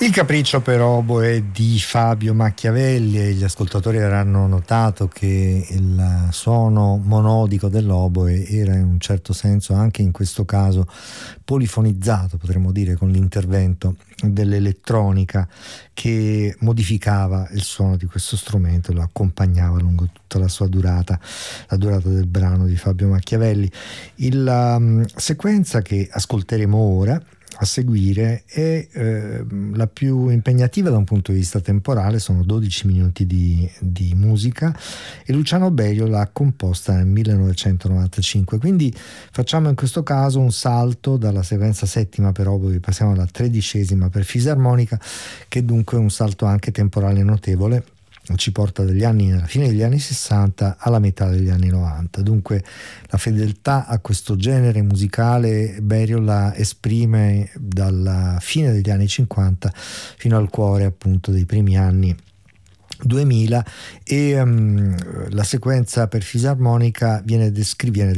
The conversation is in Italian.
Il capriccio per oboe di Fabio Machiavelli, e gli ascoltatori avranno notato che il suono monodico dell'oboe era in un certo senso anche in questo caso polifonizzato, potremmo dire, con l'intervento dell'elettronica che modificava il suono di questo strumento e lo accompagnava lungo tutta la sua durata, la durata del brano di Fabio Machiavelli. La sequenza che ascolteremo ora a seguire è la più impegnativa da un punto di vista temporale, sono 12 minuti di musica e Luciano Berio l'ha composta nel 1995, quindi facciamo in questo caso un salto dalla sequenza settima per oboe, passiamo alla 13ª per fisarmonica, che dunque è un salto anche temporale notevole, ci porta alla fine degli anni 60 alla metà degli anni 90. Dunque la fedeltà a questo genere musicale Berio la esprime dalla fine degli anni 50 fino al cuore appunto dei primi anni 2000 e la sequenza per fisarmonica viene